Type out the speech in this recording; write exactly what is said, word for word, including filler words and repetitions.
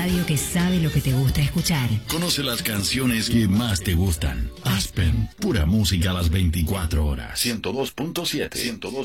radio que sabe lo que te gusta escuchar. Conoce las canciones que más te gustan. Aspen, pura música a las veinticuatro horas. ciento dos punto siete. ciento dos